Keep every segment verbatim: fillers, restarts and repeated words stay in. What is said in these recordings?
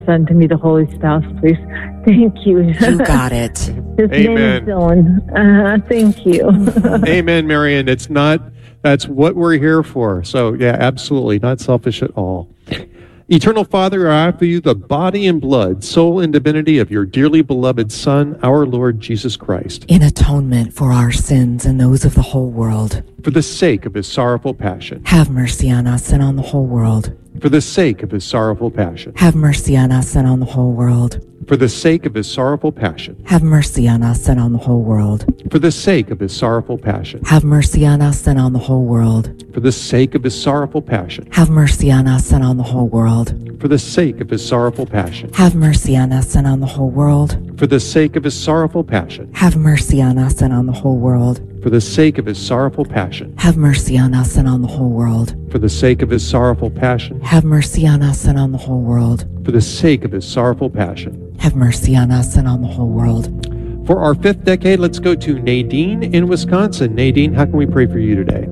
son to meet a holy spouse, please. Thank you. You got it. His name is Dylan. Uh, thank you. Amen, Marion. It's not, that's what we're here for. So, yeah, absolutely. Not selfish at all. Eternal Father, I offer you the body and blood, soul and divinity of your dearly beloved Son, our Lord Jesus Christ. In atonement for our sins and those of the whole world. For the sake of his sorrowful passion. Have mercy on us and on the whole world. For the sake of his sorrowful passion. Have mercy on us and on the whole world. For the sake of his sorrowful passion. Have mercy on us and on the whole world. For the sake of his sorrowful passion. Have mercy on us and on the whole world. For the sake of his sorrowful passion. Have mercy on us and on the whole world. For the sake of his sorrowful passion. Have mercy on us and on the whole world. For the sake of his sorrowful passion. Have mercy on us and on the whole world. For the sake of his sorrowful passion. Have mercy on us and on the whole world. For the sake of his sorrowful passion. Have mercy on us and on the whole world. For the sake of his sorrowful passion. Have mercy on us and on the whole world. For our fifth decade, let's go to Nadine in Wisconsin. Nadine, how can we pray for you today?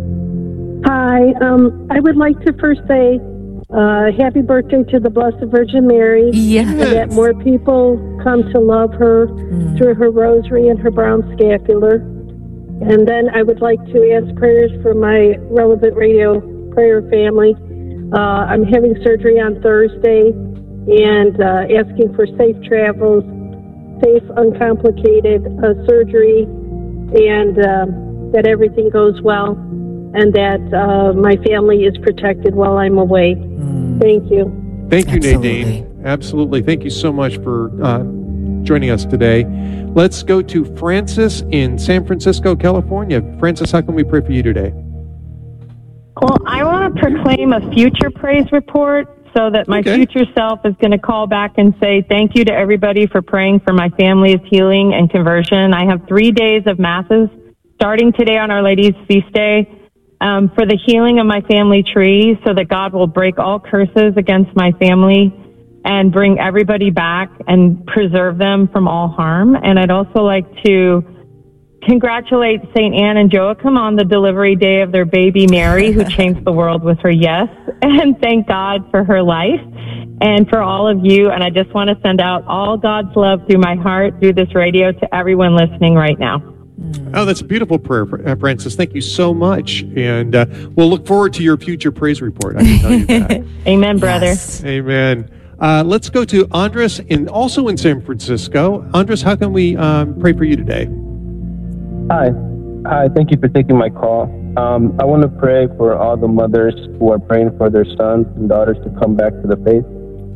Hi, um, I would like to first say uh, happy birthday to the Blessed Virgin Mary. Yes. And that more people come to love her mm. through her rosary and her brown scapular. And then I would like to ask prayers for my Relevant Radio prayer family. Uh, I'm having surgery on Thursday and uh, asking for safe travels, safe, uncomplicated uh, surgery, and uh, that everything goes well, and that uh, my family is protected while I'm away. Mm. Thank you. Thank you, Absolutely. Nadine. Absolutely. Thank you so much for uh, joining us today. Let's go to Francis in San Francisco, California. Francis, how can we pray for you today? Well, I want to proclaim a future praise report so that my okay. future self is going to call back and say thank you to everybody for praying for my family's healing and conversion. I have three days of masses starting today on Our Lady's feast day um, for the healing of my family tree so that God will break all curses against my family and bring everybody back and preserve them from all harm. And I'd also like to congratulate Saint Anne and Joachim on the delivery day of their baby Mary, who changed the world with her yes, and thank God for her life and for all of you. And I just want to send out all God's love through my heart, through this radio, to everyone listening right now. Oh, that's a beautiful prayer, Francis. Thank you so much. And uh, we'll look forward to your future praise report. I can tell you that. Amen, brother. Yes. Amen. Uh, let's go to Andres, in, also in San Francisco. Andres, how can we um, pray for you today? Hi. Hi, thank you for taking my call. Um, I want to pray for all the mothers who are praying for their sons and daughters to come back to the faith.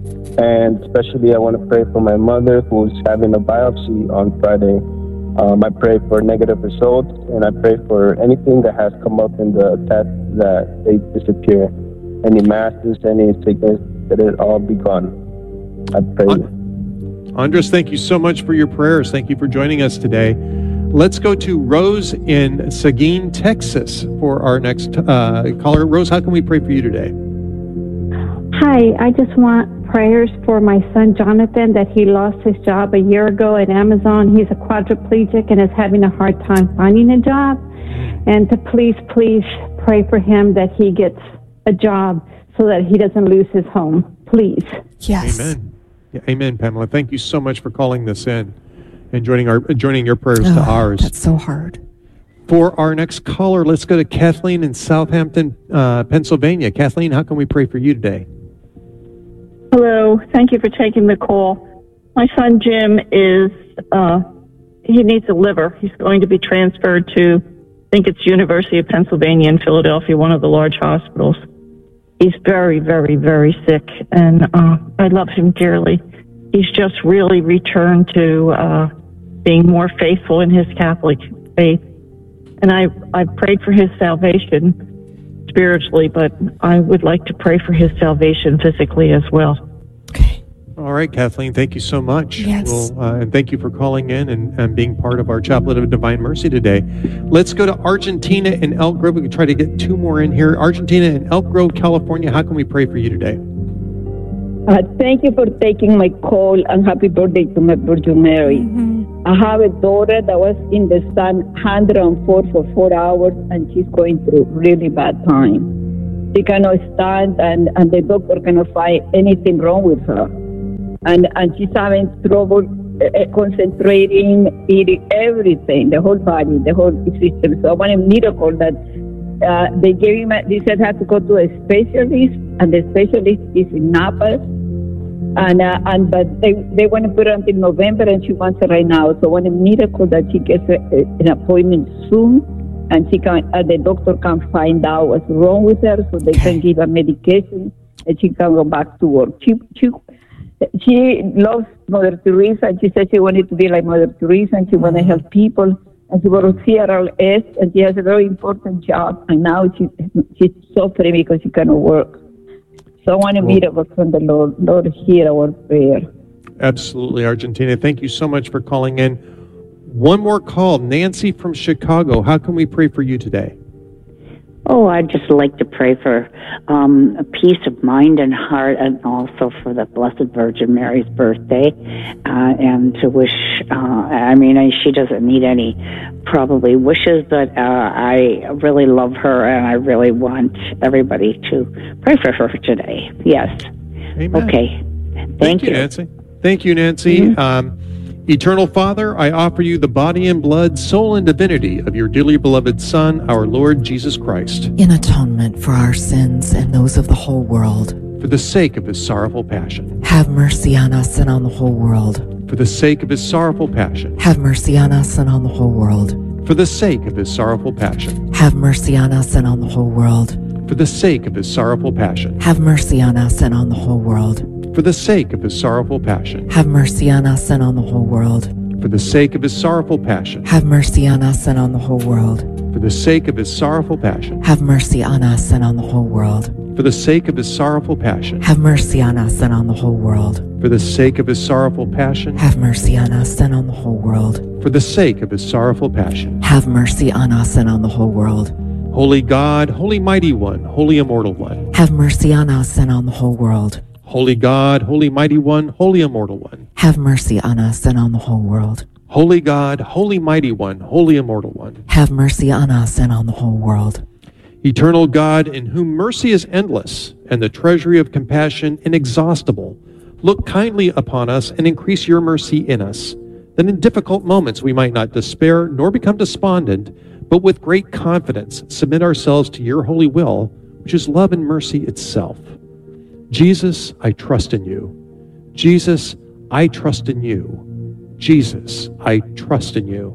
And especially I want to pray for my mother who's having a biopsy on Friday. Um, I pray for negative results, and I pray for anything that has come up in the test that they disappear. Any masses, any sickness, that it all be gone. I pray. Andres, thank you so much for your prayers. Thank you for joining us today. Let's go to Rose in Seguin, Texas for our next uh, caller. Rose, how can we pray for you today? Hi, I just want prayers for my son Jonathan that he lost his job a year ago at Amazon. He's a quadriplegic and is having a hard time finding a job. And to please, please pray for him that he gets a job so that he doesn't lose his home. Please. Yes. Amen. Yeah, amen, Pamela. Thank you so much for calling this in and joining our joining your prayers oh, to ours. That's so hard. For our next caller, let's go to Kathleen in Southampton, uh, Pennsylvania. Kathleen, how can we pray for you today? Hello. Thank you for taking the call. My son Jim is, uh, he needs a liver. He's going to be transferred to, I think it's University of Pennsylvania in Philadelphia, one of the large hospitals. He's very, very, very sick, and uh, I love him dearly. He's just really returned to uh, being more faithful in his Catholic faith. And I, I prayed for his salvation spiritually, but I would like to pray for his salvation physically as well. Okay. All right, Kathleen, thank you so much. Yes. Well, uh, and thank you for calling in and, and being part of our Chaplet of Divine Mercy today. Let's go to Argentina and Elk Grove. We can try to get two more in here. Argentina and Elk Grove, California. How can we pray for you today? Uh, thank you for taking my call, and happy birthday to my Virgin Mary. Mm-hmm. I have a daughter that was in the sun one hundred four for four hours, and she's going through really bad time. She cannot stand, and, and the doctor cannot find anything wrong with her. and and she's having trouble uh, concentrating, eating everything, the whole body, the whole system. So I want a miracle that uh, they gave him. A, they said had to go to a specialist, and the specialist is in Napa. And uh, and but they they want to put her until November, and she wants it right now. So I want a miracle that she gets a, a, an appointment soon, and she can uh, the doctor can find out what's wrong with her, so they can give her medication, and she can go back to work. She she she loves Mother Teresa, and she said she wanted to be like Mother Teresa, and she mm-hmm. want to help people. And she was to C R L S, and she has a very important job, and now she she's suffering because she cannot work. So I want to meet up from the Lord. Lord, hear our prayer. Absolutely, Argentina. Thank you so much for calling in. One more call. Nancy from Chicago. How can we pray for you today? Oh, I'd just like to pray for um, a peace of mind and heart, and also for the Blessed Virgin Mary's birthday, uh, and to wish, uh, I mean, I, she doesn't need any probably wishes, but uh, I really love her, and I really want everybody to pray for her today. Yes. Amen. Okay. Thank, Thank you, you, Nancy. Thank you, Nancy. Mm-hmm. Um, Eternal Father, I offer you the body and blood, soul and divinity of your dearly beloved Son, our Lord Jesus Christ, in atonement for our sins and those of the whole world. For the sake of his sorrowful passion. Have mercy on us and on the whole world. For the sake of his sorrowful passion. Have mercy on us and on the whole world. For the sake of his sorrowful passion. Have mercy on us and on the whole world. For the sake of his sorrowful passion. Have mercy on us and on the whole world. For the sake of his sorrowful passion. Have mercy on us and on the whole world. For the sake of his sorrowful passion. Have mercy on us and on the whole world. For the sake of his sorrowful passion. Have mercy on us and on the whole world. For the sake of his sorrowful passion. Have mercy on us and on the whole world. For the sake of his sorrowful passion. Have mercy on us and on the whole world. For the sake of his sorrowful passion. Have mercy on us and on the whole world. Holy God, Holy Mighty One, Holy Immortal One. Have mercy on us and on the whole world. Holy God, Holy Mighty One, Holy Immortal One. Have mercy on us and on the whole world. Holy God, Holy Mighty One, Holy Immortal One. Have mercy on us and on the whole world. Eternal God, in whom mercy is endless and the treasury of compassion inexhaustible, look kindly upon us and increase your mercy in us, that in difficult moments we might not despair nor become despondent, but with great confidence submit ourselves to your holy will, which is love and mercy itself. Jesus, I trust in you. Jesus, I trust in you. Jesus, I trust in you.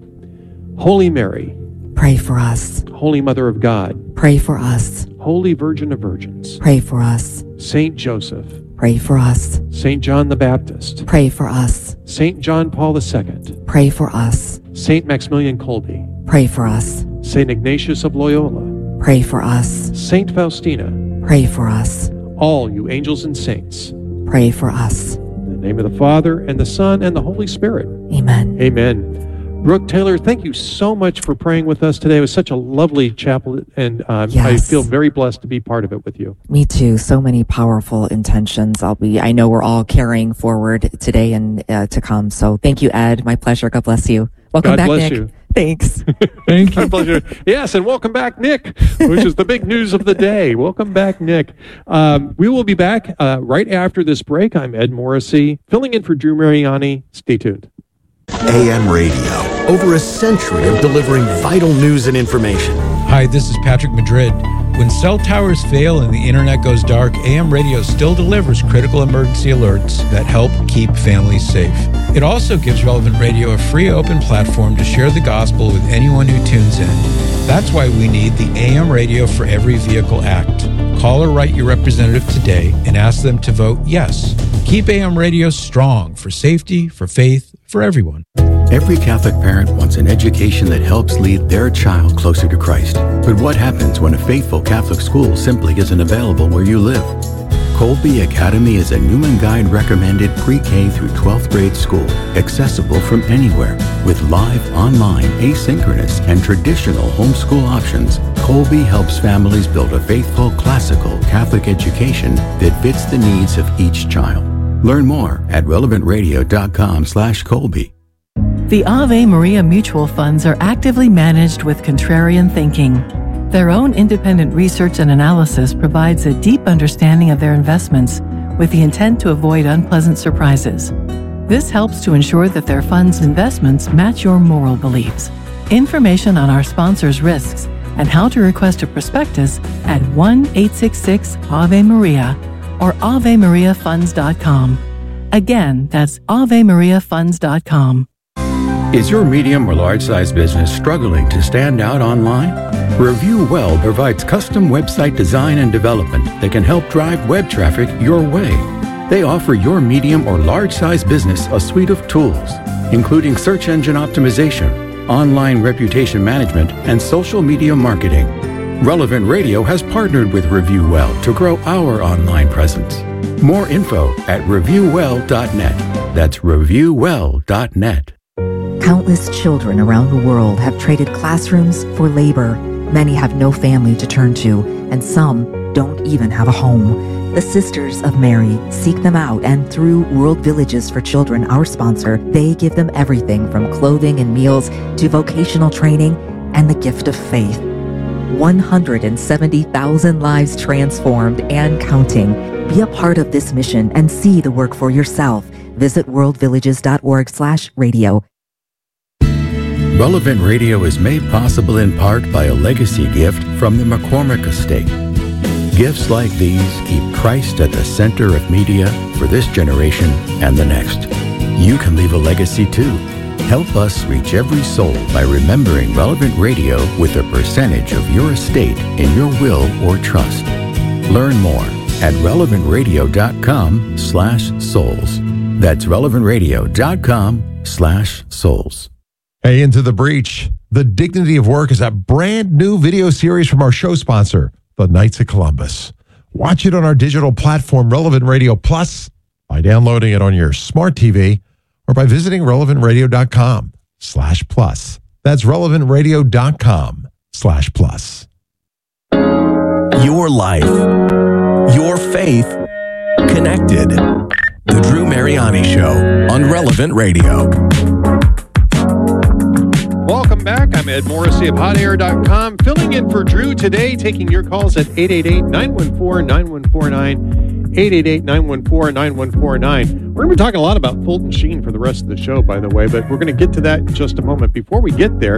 Holy Mary, pray for us. Holy Mother of God, pray for us. Holy Virgin of Virgins, pray for us. Saint Joseph, pray for us. Saint John the Baptist, pray for us. Saint John Paul the Second, pray for us. Saint Maximilian Kolbe, pray for us. Saint Ignatius of Loyola, pray for us. Saint Faustina, pray for us. All you angels and saints, pray for us. In the name of the Father, and the Son, and the Holy Spirit. Amen. Amen. Brooke Taylor, thank you so much for praying with us today. It was such a lovely chapel, and um, yes. I feel very blessed to be part of it with you. Me too. So many powerful intentions. I'll be, I know we're all carrying forward today and uh, to come. So thank you, Ed. My pleasure. God bless you. Welcome God back, bless Nick. you. Thanks. Thank you. My pleasure. Yes, and welcome back, Nick, which is the big news of the day. Welcome back, Nick. Um, we will be back uh, right after this break. I'm Ed Morrissey, filling in for Drew Mariani. Stay tuned. A M Radio, over a century of delivering vital news and information. Hi, this is Patrick Madrid. When cell towers fail and the internet goes dark, A M Radio still delivers critical emergency alerts that help keep families safe. It also gives Relevant Radio a free open platform to share the gospel with anyone who tunes in. That's why we need the A M Radio for Every Vehicle Act. Call or write your representative today and ask them to vote yes. Keep A M Radio strong for safety, for faith, for everyone. Every Catholic parent wants an education that helps lead their child closer to Christ. But what happens when a faithful Catholic school simply isn't available where you live? Colby Academy is a Newman Guide recommended pre-K through twelfth grade school, accessible from anywhere. With live, online, asynchronous, and traditional homeschool options, Colby helps families build a faithful, classical Catholic education that fits the needs of each child. Learn more at relevant radio dot com slash Colby. The Ave Maria Mutual Funds are actively managed with contrarian thinking. Their own independent research and analysis provides a deep understanding of their investments, with the intent to avoid unpleasant surprises. This helps to ensure that their fund's investments match your moral beliefs. Information on our sponsors' risks and how to request a prospectus at one eight six six Ave Maria or ave maria funds dot com. Again, that's ave maria funds dot com. Is your medium or large-size business struggling to stand out online? Review Well provides custom website design and development that can help drive web traffic your way. They offer your medium or large-size business a suite of tools, including search engine optimization, online reputation management, and social media marketing. Relevant Radio has partnered with Review Well to grow our online presence. More info at review well dot net. That's review well dot net. Countless children around the world have traded classrooms for labor. Many have no family to turn to, and some don't even have a home. The Sisters of Mary seek them out, and through World Villages for Children, our sponsor, they give them everything from clothing and meals to vocational training and the gift of faith. one hundred seventy thousand lives transformed and counting. Be a part of this mission and see the work for yourself. Visit world villages dot org slash radio. Relevant Radio is made possible in part by a legacy gift from the McCormick Estate. Gifts like these keep Christ at the center of media for this generation and the next. You can leave a legacy too. Help us reach every soul by remembering Relevant Radio with a percentage of your estate in your will or trust. Learn more at relevant radio dot com slash souls. That's relevant radio dot com slash souls. Hey, Into the Breach. The Dignity of Work is a brand new video series from our show sponsor, the Knights of Columbus. Watch it on our digital platform, Relevant Radio Plus, by downloading it on your smart T V or by visiting relevant radio dot com slash plus. That's relevant radio dot com slash plus. Your life, your faith, connected. The Drew Mariani Show on Relevant Radio. Welcome back. I'm Ed Morrissey of hot air dot com, filling in for Drew today, taking your calls at eight eight eight, nine one four, nine one four nine, eight eight eight, nine one four, nine one four nine. We're going to be talking a lot about Fulton Sheen for the rest of the show, by the way, but we're going to get to that in just a moment. Before we get there,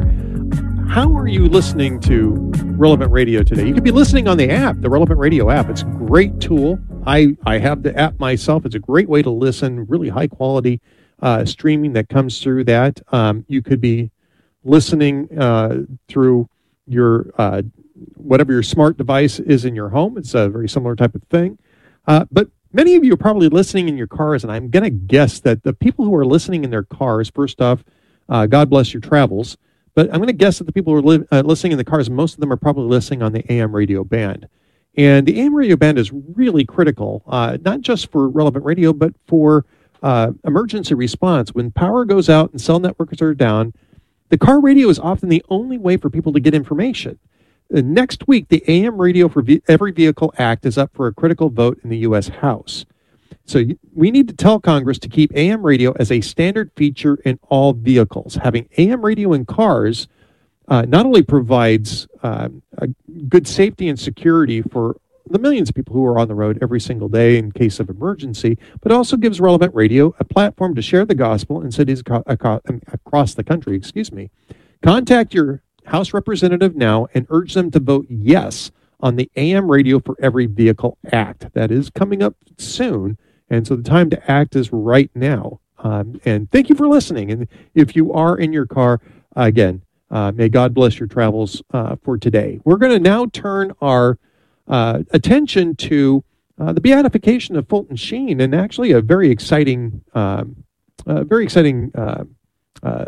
how are you listening to Relevant Radio today? You could be listening on the app, the Relevant Radio app. It's a great tool. I, I have the app myself. It's a great way to listen, really high quality uh, streaming that comes through that. Um, you could be listening uh, through your uh, whatever your smart device is in your home. It's a very similar type of thing. Uh, but many of you are probably listening in your cars, and I'm going to guess that the people who are listening in their cars, first off, uh, God bless your travels. But I'm going to guess that the people who are li- uh, listening in the cars, most of them are probably listening on the A M radio band. And the A M radio band is really critical, uh, not just for Relevant Radio, but for uh, emergency response. When power goes out and cell networks are down, the car radio is often the only way for people to get information. Uh, next week, the A M Radio for Ve- Every Vehicle Act is up for a critical vote in the U S House. So you, we need to tell Congress to keep A M radio as a standard feature in all vehicles. Having A M radio in cars uh, not only provides uh, a good safety and security for the millions of people who are on the road every single day in case of emergency, but also gives Relevant Radio a platform to share the gospel in cities aco- aco- across the country. Excuse me. Contact your House representative now and urge them to vote yes on the A M Radio for Every Vehicle Act. That is coming up soon, and so the time to act is right now. Um, and thank you for listening. And if you are in your car, uh, again, uh, may God bless your travels uh, for today. We're going to now turn our uh, attention to uh, the beatification of Fulton Sheen, and actually a very exciting, um, uh, very exciting uh, uh,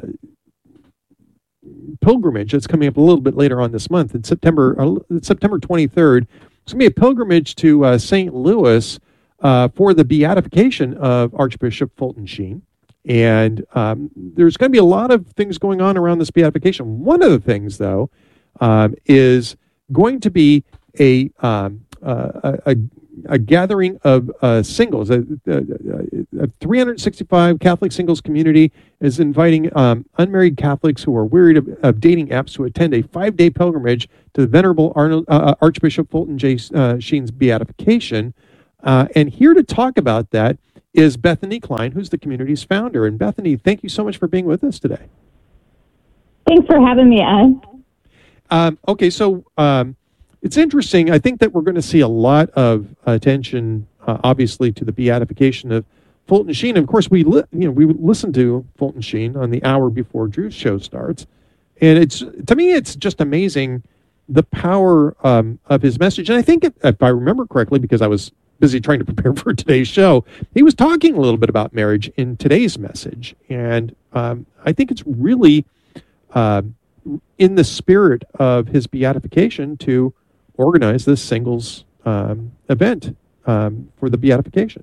pilgrimage that's coming up a little bit later on this month in September, uh, September twenty-third. It's going to be a pilgrimage to uh, Saint Louis uh, for the beatification of Archbishop Fulton Sheen. And um, there's going to be a lot of things going on around this beatification. One of the things, though, um, is going to be a um, uh, a, a gathering of uh, singles. A, a, a three hundred sixty-five Catholic singles community is inviting um, unmarried Catholics who are wearied of, of dating apps to attend a five-day pilgrimage to the Venerable Arnold, uh, Archbishop Fulton J. Uh, Sheen's beatification. Uh, and here to talk about that is Bethany Klein, who's the community's founder. And Bethany, thank you so much for being with us today. Thanks for having me, Ed. Um, okay, so um, it's interesting. I think that we're going to see a lot of attention, uh, obviously, to the beatification of Fulton Sheen. Of course, we li- you know we listen to Fulton Sheen on the hour before Drew's show starts, and it's to me it's just amazing the power um, of his message. And I think, it, if I remember correctly, because I was busy trying to prepare for today's show, he was talking a little bit about marriage in today's message, and um, I think it's really uh, in the spirit of his beatification to organize this singles um, event um, for the beatification.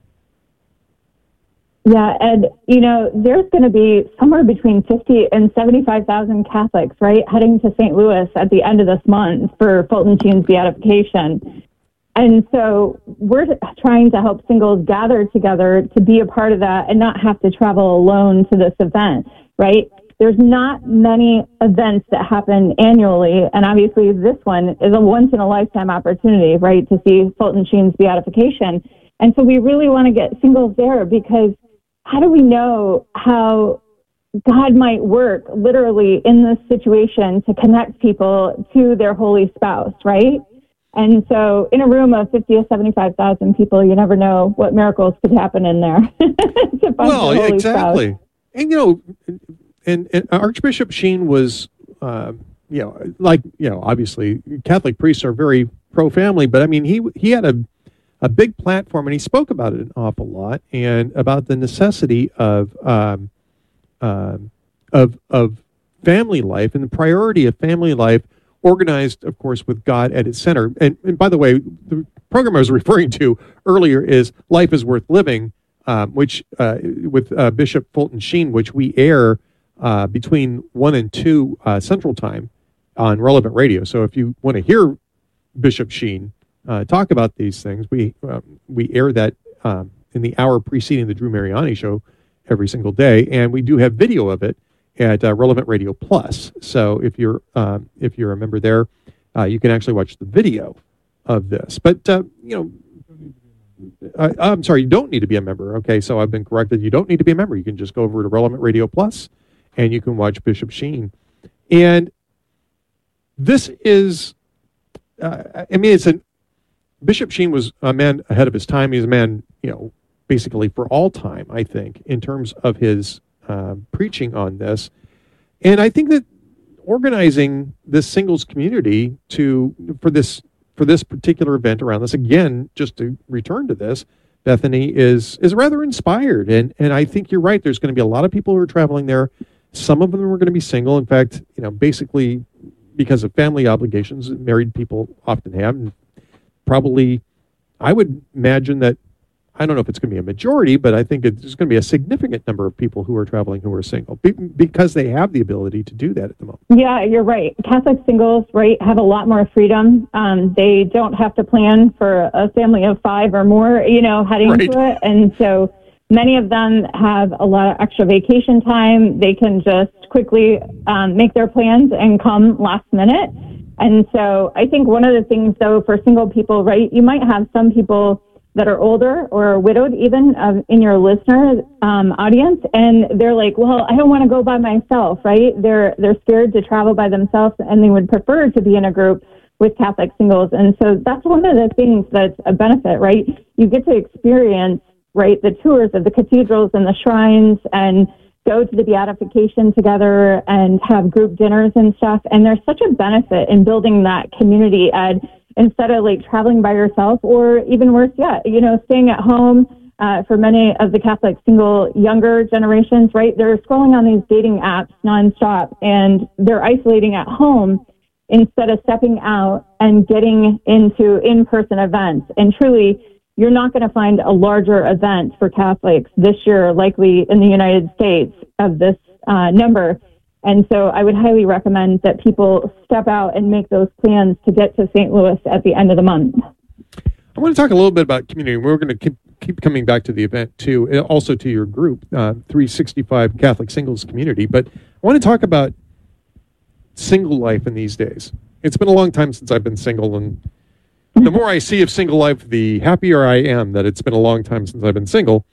Yeah, Ed, you know, there's going to be somewhere between fifty and seventy-five thousand Catholics, right, heading to Saint Louis at the end of this month for Fulton Sheen's beatification. And so we're trying to help singles gather together to be a part of that and not have to travel alone to this event, right? There's not many events that happen annually, and obviously this one is a once-in-a-lifetime opportunity, right, to see Fulton Sheen's beatification. And so we really want to get singles there, because how do we know how God might work literally in this situation to connect people to their holy spouse, right? And so in a room of fifty to seventy-five thousand people, you never know what miracles could happen in there. to find Well, the holy exactly. spouse. And, you know, and, and Archbishop Sheen was, uh, you know, like, you know, obviously Catholic priests are very pro-family, but I mean, he he had a, a big platform, and he spoke about it an awful lot, and about the necessity of um, uh, of of family life and the priority of family life, organized, of course, with God at its center. And, and by the way, the program I was referring to earlier is Life is Worth Living, um, which uh, with uh, Bishop Fulton Sheen, which we air uh, between one and two uh, Central Time on Relevant Radio. So if you want to hear Bishop Sheen uh, talk about these things, we uh, we air that um, in the hour preceding the Drew Mariani show every single day, and we do have video of it at uh, Relevant Radio Plus. So if you're um, if you're a member there, uh, you can actually watch the video of this. But uh, you know, I, I'm sorry, you don't need to be a member. Okay, so I've been corrected. You don't need to be a member. You can just go over to Relevant Radio Plus, and you can watch Bishop Sheen. And this is, uh, I mean, it's an Bishop Sheen was a man ahead of his time. He's a man, you know, basically for all time, I think, in terms of his uh, preaching on this. And I think that organizing this singles community to for this for this particular event around this, again, just to return to this, Bethany, is is rather inspired. And and I think you're right. There's going to be a lot of people who are traveling there. Some of them are going to be single. In fact, you know, basically because of family obligations, married people often have. And probably, I would imagine that, I don't know if it's going to be a majority, but I think it's going to be a significant number of people who are traveling who are single be, because they have the ability to do that at the moment. Yeah, you're right. Catholic singles, right, have a lot more freedom. Um, they don't have to plan for a family of five or more, you know, heading Right. into it. And so many of them have a lot of extra vacation time. They can just quickly um, make their plans and come last minute. And so I think one of the things, though, for single people, right, you might have some people that are older or widowed even uh, in your listener um, audience, and they're like, well, I don't want to go by myself, right? They're they're scared to travel by themselves, and they would prefer to be in a group with Catholic singles. And so that's one of the things that's a benefit, right? You get to experience, right, the tours of the cathedrals and the shrines, and go to the beatification together and have group dinners and stuff. And there's such a benefit in building that community, Ed, instead of like traveling by yourself, or even worse yet, you know, staying at home. Uh, for many of the Catholic single younger generations, right, they're scrolling on these dating apps nonstop, and they're isolating at home instead of stepping out and getting into in-person events. And truly, you're not going to find a larger event for Catholics this year, likely in the United States, of this uh, number. And so I would highly recommend that people step out and make those plans to get to Saint Louis at the end of the month. I want to talk a little bit about community. We're going to keep, keep coming back to the event, too, and also to your group, uh, three sixty-five Catholic Singles Community. But I want to talk about single life in these days. It's been a long time since I've been single, and the more I see of single life, the happier I am that it's been a long time since I've been single.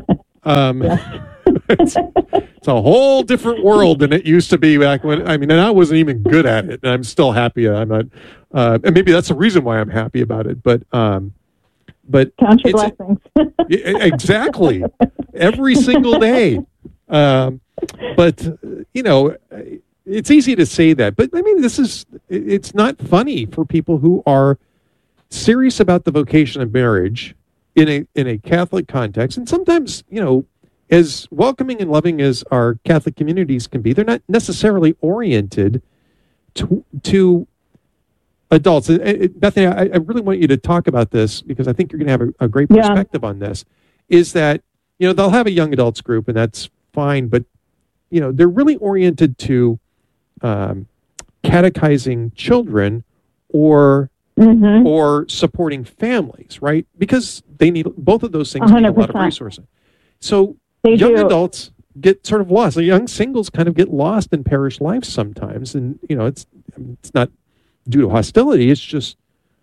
Um, it's, it's a whole different world than it used to be back when, I mean, and I wasn't even good at it, and I'm still happy. I'm not, uh, and maybe that's the reason why I'm happy about it, but, um, but count your blessings. Exactly. Every single day. Um, but, you know, it's easy to say that, but I mean, this is, it's not funny for people who are serious about the vocation of marriage in a, in a Catholic context. And sometimes, you know, as welcoming and loving as our Catholic communities can be, they're not necessarily oriented to, to adults. And, and Bethany, I, I really want you to talk about this because I think you're going to have a, a great perspective yeah. on this, is that, you know, they'll have a young adults group and that's fine, but, you know, they're really oriented to um, catechizing children or mm-hmm. or supporting families, right? Because they need, both of those things need a lot of resources. So they young do. adults get sort of lost. The young singles kind of get lost in parish life sometimes. And, you know, it's it's not due to hostility. It's just,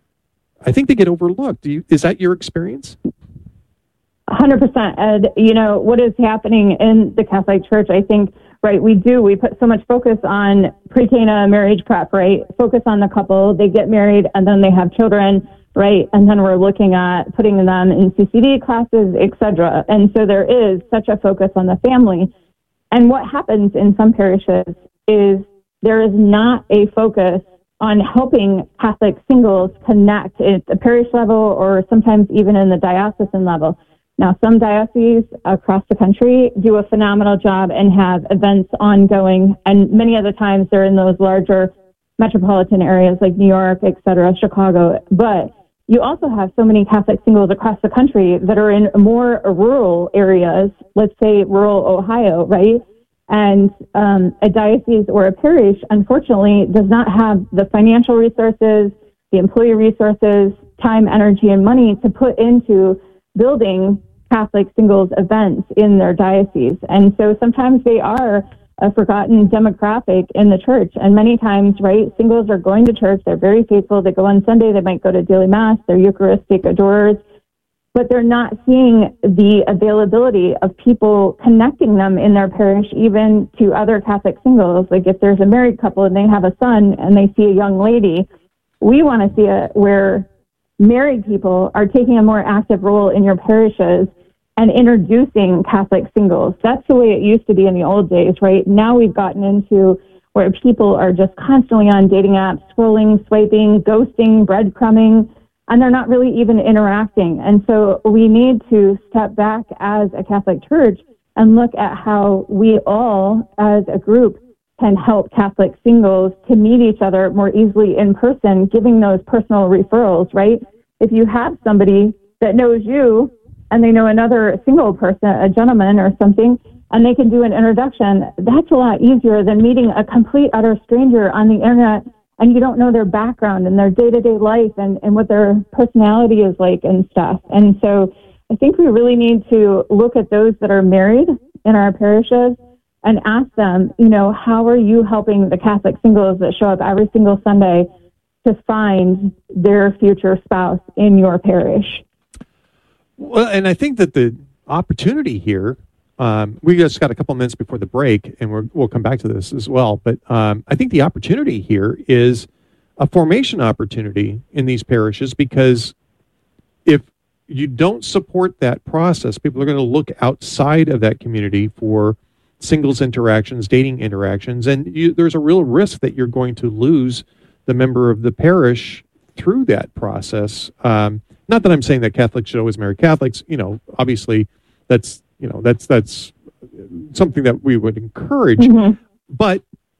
I think they get overlooked. Do you, is that your experience? one hundred percent, Ed. You know, what is happening in the Catholic Church, I think, right, we do. We put so much focus on pre-Cana marriage prep, right? Focus on the couple. They get married and then they have children, right? And then we're looking at putting them in C C D classes, et cetera. And so there is such a focus on the family. And what happens in some parishes is there is not a focus on helping Catholic singles connect at the parish level or sometimes even in the diocesan level. Now, some dioceses across the country do a phenomenal job and have events ongoing, and many of the times they're in those larger metropolitan areas like New York, et cetera, Chicago. But you also have so many Catholic singles across the country that are in more rural areas, let's say rural Ohio, right? And um, a diocese or a parish, unfortunately, does not have the financial resources, the employee resources, time, energy, and money to put into building Catholic singles events in their diocese. And so sometimes they are a forgotten demographic in the church. And many times, right, singles are going to church. They're very faithful. They go on Sunday. They might go to daily mass. They're Eucharistic adorers. But they're not seeing the availability of people connecting them in their parish, even to other Catholic singles. Like if there's a married couple and they have a son and they see a young lady, we want to see it where married people are taking a more active role in your parishes and introducing Catholic singles. That's the way it used to be in the old days, right? Now we've gotten into where people are just constantly on dating apps, scrolling, swiping, ghosting, breadcrumbing, and they're not really even interacting. And so we need to step back as a Catholic Church and look at how we all, as a group, can help Catholic singles to meet each other more easily in person, giving those personal referrals, right? If you have somebody that knows you and they know another single person, a gentleman or something, and they can do an introduction, that's a lot easier than meeting a complete utter stranger on the internet and you don't know their background and their day-to-day life and, and what their personality is like and stuff. And so I think we really need to look at those that are married in our parishes and ask them, you know, how are you helping the Catholic singles that show up every single Sunday to find their future spouse in your parish? Well, and I think that the opportunity here, um, we just got a couple minutes before the break, and we're, we'll come back to this as well, but um, I think the opportunity here is a formation opportunity in these parishes, because if you don't support that process, people are going to look outside of that community for singles interactions, dating interactions, and you, there's a real risk that you're going to lose the member of the parish through that process. Um, not that I'm saying that Catholics should always marry Catholics. You know, obviously, that's you know that's that's something that we would encourage. Mm-hmm. But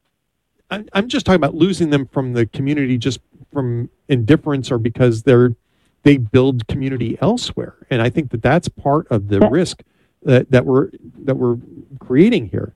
I, I'm just talking about losing them from the community just from indifference or because they're they build community elsewhere. And I think that that's part of the risk that that we're that we're creating here.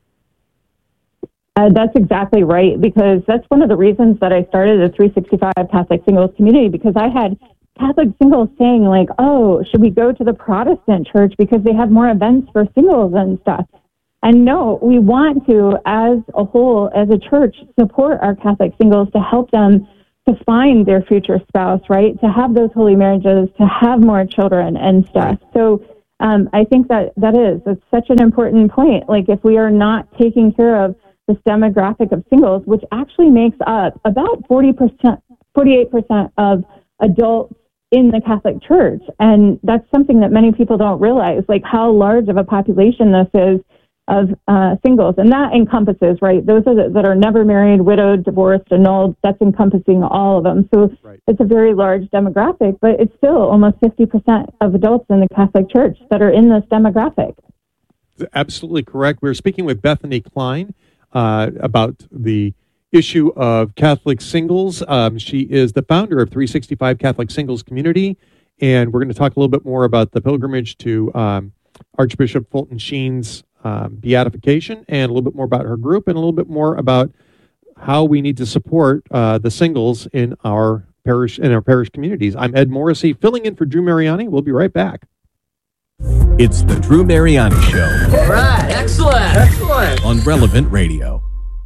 Uh, that's exactly right, because that's one of the reasons that I started the three sixty-five Catholic Singles community, because I had Catholic singles saying like, oh, should we go to the Protestant church because they have more events for singles and stuff? And no, we want to, as a whole, as a church, support our Catholic singles to help them to find their future spouse, right? To have those holy marriages, to have more children and stuff. So um, I think that that is, it's such an important point. Like if we are not taking care of this demographic of singles, which actually makes up about forty percent, forty-eight percent of adults in the Catholic Church. And that's something that many people don't realize, like how large of a population this is of uh, singles. And that encompasses, right, those are the, that are never married, widowed, divorced, annulled, that's encompassing all of them. So right. It's a very large demographic, but it's still almost fifty percent of adults in the Catholic Church that are in this demographic. Absolutely correct. We were speaking with Bethany Klein uh, about the issue of Catholic singles. Um, she is the founder of three sixty-five Catholic Singles Community, and we're going to talk a little bit more about the pilgrimage to um, Archbishop Fulton Sheen's um, beatification, and a little bit more about her group, and a little bit more about how we need to support uh, the singles in our parish in our parish communities. I'm Ed Morrissey, filling in for Drew Mariani. We'll be right back. It's the Drew Mariani Show. All right, excellent, excellent. On Relevant Radio.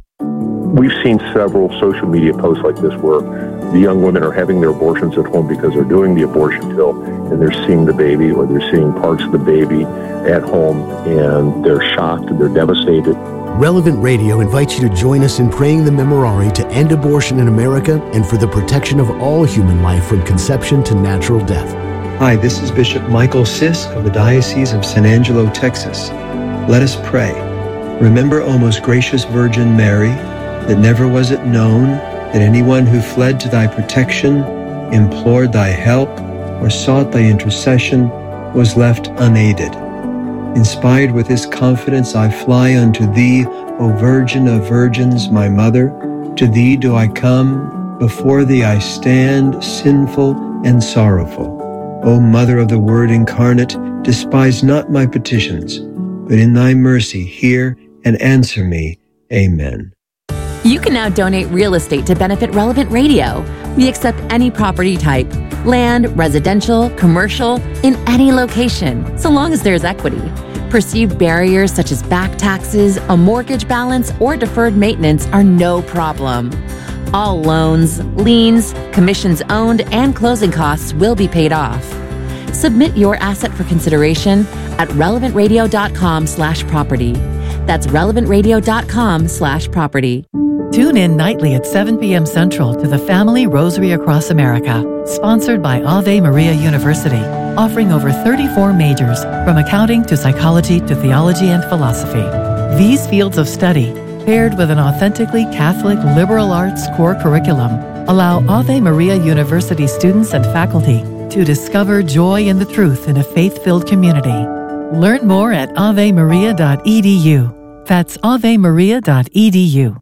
We've seen several social media posts like this where the young women are having their abortions at home because they're doing the abortion pill and they're seeing the baby or they're seeing parts of the baby at home and they're shocked and they're devastated. Relevant Radio invites you to join us in praying the Memorare to end abortion in America and for the protection of all human life from conception to natural death. Hi, this is Bishop Michael Sisk of the Diocese of San Angelo, Texas. Let us pray. Remember, O most gracious Virgin Mary, that never was it known that anyone who fled to thy protection, implored thy help, or sought thy intercession was left unaided. Inspired with this confidence, I fly unto thee, O Virgin of Virgins, my Mother. To thee do I come, before thee I stand, sinful and sorrowful. O Mother of the Word incarnate, despise not my petitions, but in thy mercy hear and answer me. Amen. You can now donate real estate to benefit Relevant Radio. We accept any property type, land, residential, commercial, in any location, so long as there's equity. Perceived barriers such as back taxes, a mortgage balance, or deferred maintenance are no problem. All loans, liens, commissions owned, and closing costs will be paid off. Submit your asset for consideration at relevantradio.com slash property. That's relevantradio.com slash property. Tune in nightly at seven p.m. Central to the Family Rosary Across America, sponsored by Ave Maria University, offering over thirty-four majors, from accounting to psychology to theology and philosophy. These fields of study, paired with an authentically Catholic liberal arts core curriculum, allow Ave Maria University students and faculty to discover joy in the truth in a faith-filled community. Learn more at ave maria dot e d u. That's ave maria dot e d u.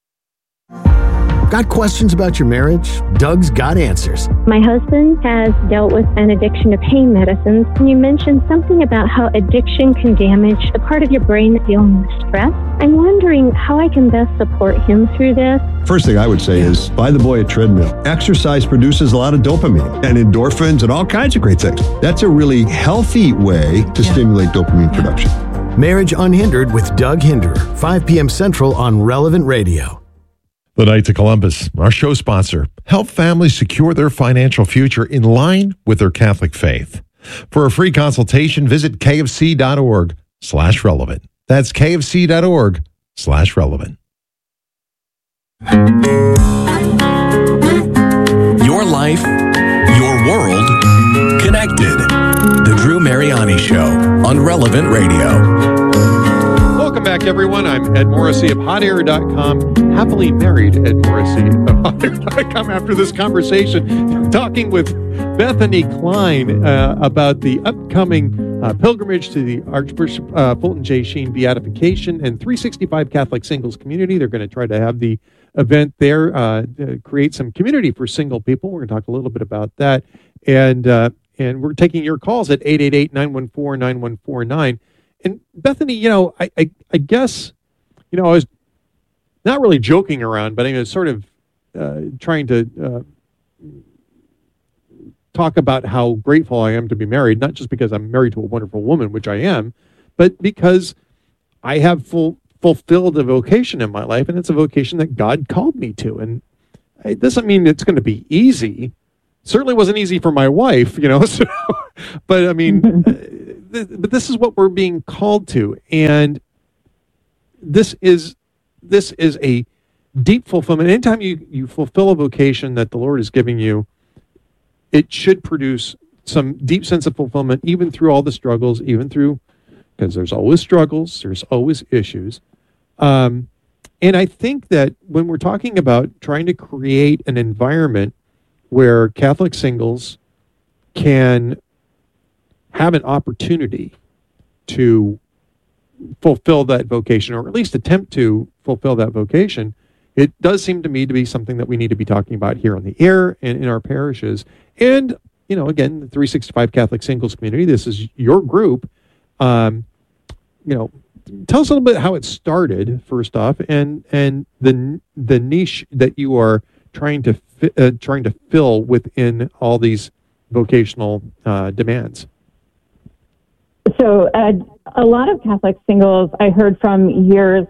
Got questions about your marriage? Doug's got answers. My husband has dealt with an addiction to pain medicines. You mentioned something about how addiction can damage the part of your brain dealing with stress. I'm wondering how I can best support him through this. First thing I would say is buy the boy a treadmill. Exercise produces a lot of dopamine and endorphins and all kinds of great things. That's a really healthy way to yeah. stimulate dopamine production. Marriage Unhindered with Doug Hinderer, five p.m. Central on Relevant Radio. The Knights of Columbus, our show sponsor, help families secure their financial future in line with their Catholic faith. For a free consultation, visit kfc.org slash relevant. That's kfc.org slash relevant. Your life, your world, connected. The Drew Mariani Show on Relevant Radio. Welcome back, everyone. I'm Ed Morrissey of hot air dot com. Happily married Ed Morrissey of hot air dot com. After this conversation, talking with Bethany Klein uh, about the upcoming uh, pilgrimage to the Archbishop uh, Fulton J. Sheen beatification and three sixty-five Catholic Singles Community. They're going to try to have the event there, uh, to create some community for single people. We're going to talk a little bit about that. And, uh, and we're taking your calls at eight eight eight, nine one four, nine one four nine. And Bethany, you know, I, I, I guess, you know, I was not really joking around, but I was sort of uh, trying to uh, talk about how grateful I am to be married, not just because I'm married to a wonderful woman, which I am, but because I have full, fulfilled a vocation in my life, and it's a vocation that God called me to. And it doesn't mean it's going to be easy. Certainly wasn't easy for my wife, you know. So, but I mean, th- but this is what we're being called to, and this is this is a deep fulfillment. Anytime you you fulfill a vocation that the Lord is giving you, it should produce some deep sense of fulfillment, even through all the struggles, even through, because there's always struggles, there's always issues. Um, and I think that when we're talking about trying to create an environment where Catholic singles can have an opportunity to fulfill that vocation, or at least attempt to fulfill that vocation, it does seem to me to be something that we need to be talking about here on the air and in our parishes. And, you know, again, the three sixty-five Catholic Singles Community, this is your group. Um, you know, tell us a little bit how it started, first off, and and the the niche that you are trying to fi- uh, trying to fill within all these vocational uh, demands. So uh, a lot of Catholic singles I heard from years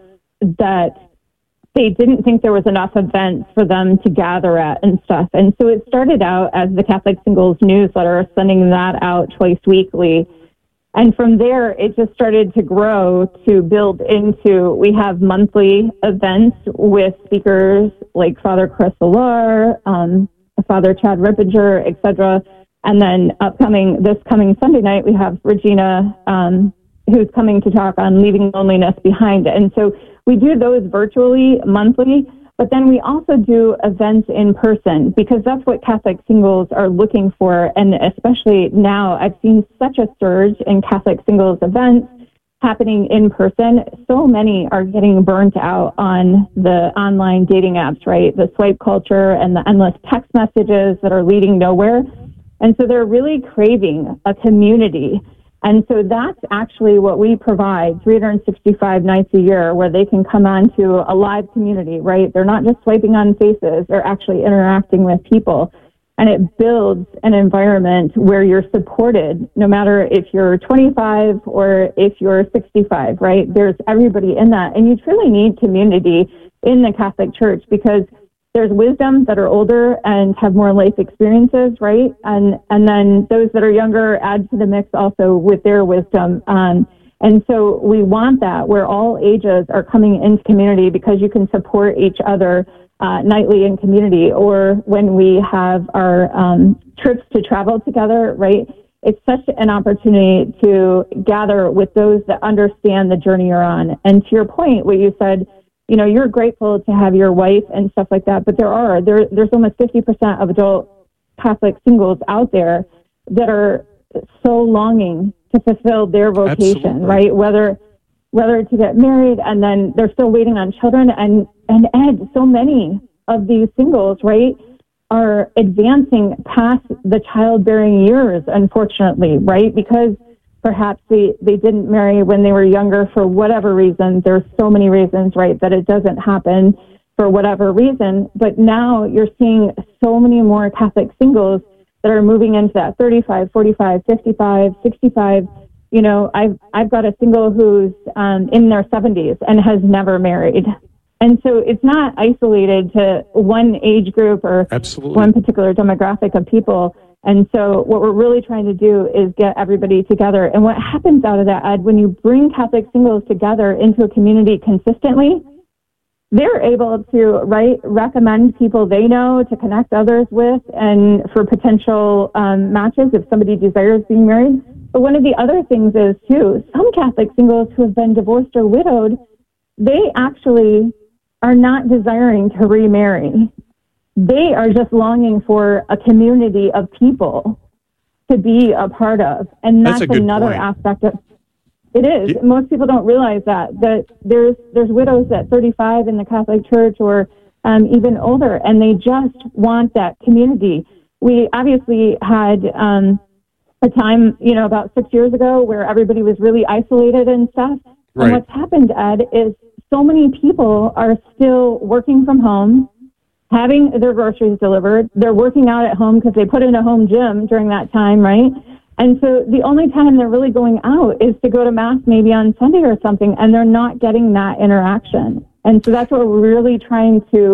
that they didn't think there was enough events for them to gather at and stuff. And so it started out as the Catholic Singles newsletter, sending that out twice weekly. And from there, it just started to grow to build into, we have monthly events with speakers like Father Chris Alar, um, Father Chad Rippinger, et cetera. And then upcoming, this coming Sunday night, we have Regina, um, who's coming to talk on leaving loneliness behind. And so we do those virtually monthly, but then we also do events in person, because that's what Catholic singles are looking for. And especially now, I've seen such a surge in Catholic singles events happening in person. So many are getting burnt out on the online dating apps, right? The swipe culture and the endless text messages that are leading nowhere. And so they're really craving a community. And so that's actually what we provide three hundred sixty-five nights a year, where they can come on to a live community, right? They're not just swiping on faces, they're actually interacting with people. And it builds an environment where you're supported, no matter if you're twenty-five or if you're sixty-five, right? There's everybody in that. And you truly need community in the Catholic Church, because there's wisdom that are older and have more life experiences, right? And and then those that are younger add to the mix also with their wisdom. Um, and so we want that, where all ages are coming into community, because you can support each other uh, nightly in community, or when we have our um, trips to travel together, right? It's such an opportunity to gather with those that understand the journey you're on. And to your point, what you said, you know, you're grateful to have your wife and stuff like that, but there are, there, there's almost fifty percent of adult Catholic singles out there that are so longing to fulfill their vocation, Absolutely. Right? Whether, whether to get married, and then they're still waiting on children. And, and Ed, so many of these singles, right, are advancing past the childbearing years, unfortunately, right? Because perhaps they, they didn't marry when they were younger for whatever reason. There's so many reasons, right, that it doesn't happen for whatever reason. But now you're seeing so many more Catholic singles that are moving into that thirty-five, forty-five, fifty-five, sixty-five. You know, I've, I've got a single who's um, in their seventies and has never married. And so it's not isolated to one age group or Absolutely. One particular demographic of people. And so what we're really trying to do is get everybody together. And what happens out of that, Ed, when you bring Catholic singles together into a community consistently, they're able to right, recommend people they know to connect others with, and for potential um, matches if somebody desires being married. But one of the other things is, too, some Catholic singles who have been divorced or widowed, they actually are not desiring to remarry. They are just longing for a community of people to be a part of. And that's, that's another point. aspect of it is. Yeah. Most people don't realize that, that there's there's widows at thirty-five in the Catholic Church, or um, even older, and they just want that community. We obviously had um, a time, you know, about six years ago where everybody was really isolated and stuff. Right. And what's happened, Ed, is so many people are still working from home, having their groceries delivered. They're working out at home because they put in a home gym during that time, right? And so the only time they're really going out is to go to Mass maybe on Sunday or something, and they're not getting that interaction. And so that's what we're really trying to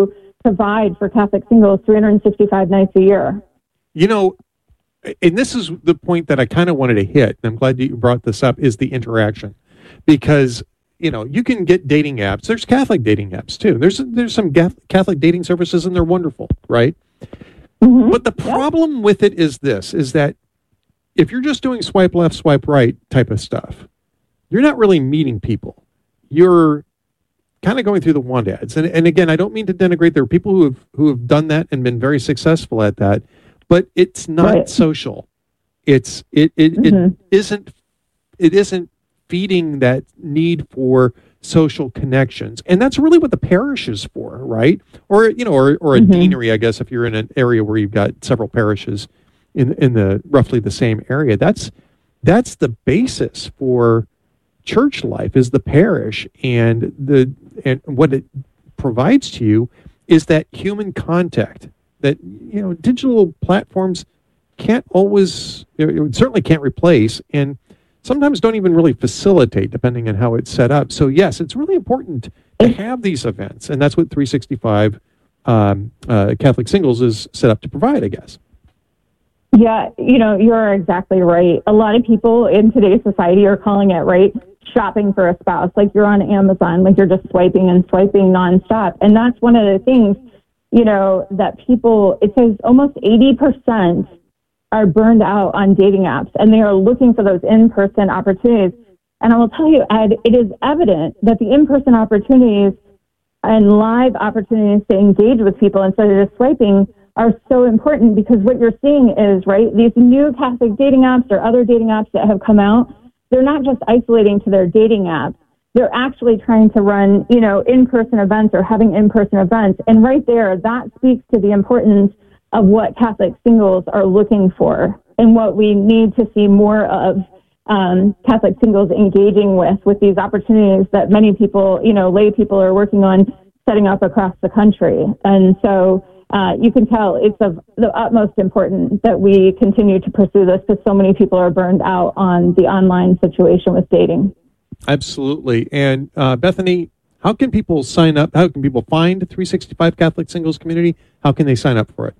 provide for Catholic singles three hundred sixty-five nights a year. You know, and this is the point that I kind of wanted to hit, and I'm glad that you brought this up, is the interaction. Because, you know, you can get dating apps. There's Catholic dating apps, too. There's there's some Catholic dating services, and they're wonderful, right? Mm-hmm. But the problem yeah. with it is this, is that if you're just doing swipe left, swipe right type of stuff, you're not really meeting people. You're kind of going through the want ads. And, and again, I don't mean to denigrate. There are people who have, who have done that and been very successful at that, but it's not right. social. It's it it, mm-hmm. it isn't it isn't feeding that need for social connections. And that's really what the parish is for, right? Or, you know, or, or a mm-hmm. deanery, I guess, if you're in an area where you've got several parishes in in the roughly the same area. That's that's the basis for church life, is the parish, and the and what it provides to you is that human contact that, you know, digital platforms can't always, you know, certainly can't replace, and sometimes don't even really facilitate, depending on how it's set up. So yes, it's really important to have these events, and that's what three sixty-five um, uh, Catholic Singles is set up to provide, I guess. Yeah, you know, you're exactly right. A lot of people in today's society are calling it, right, shopping for a spouse. Like you're on Amazon, like you're just swiping and swiping nonstop. And that's one of the things, you know, that people, it says almost eighty percent are burned out on dating apps, and they are looking for those in-person opportunities. And I will tell you, Ed, it is evident that the in-person opportunities and live opportunities to engage with people instead of just swiping are so important, because what you're seeing is, right, these new Catholic dating apps or other dating apps that have come out, they're not just isolating to their dating apps. They're actually trying to run, you know, in-person events or having in-person events. And right there, that speaks to the importance of what Catholic singles are looking for and what we need to see more of um, Catholic singles engaging with, with these opportunities that many people, you know, lay people are working on setting up across the country. And so uh, you can tell it's of the utmost importance that we continue to pursue this, because so many people are burned out on the online situation with dating. Absolutely. And uh, Bethany, how can people sign up? How can people find three sixty-five Catholic Singles Community? How can they sign up for it?